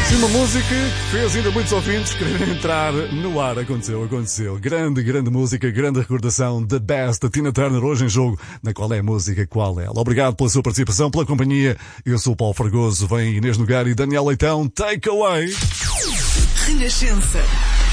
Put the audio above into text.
Sim, uma música que fez ainda muitos ouvintes quererem entrar no ar. Aconteceu. Grande música, grande recordação. The Best, da Tina Turner, hoje em jogo. Na Qual é a Música, qual é ela? Obrigado pela sua participação, pela companhia. Eu sou o Paulo Fragoso, vem Inês Nogueira e Daniel Leitão. Take away! Renascença.